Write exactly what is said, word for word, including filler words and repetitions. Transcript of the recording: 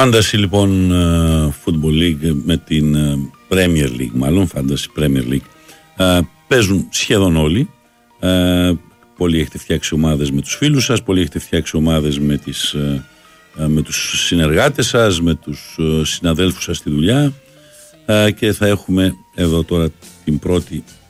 Fantasy λοιπόν Football League με την Premier League, μάλλον Fantasy Premier League, παίζουν σχεδόν όλοι. Πολλοί έχετε φτιάξει ομάδες με τους φίλους σας, πολλοί έχετε φτιάξει ομάδες με, τις, με τους συνεργάτες σας, με τους συναδέλφους σας στη δουλειά, και θα έχουμε εδώ τώρα την πρώτη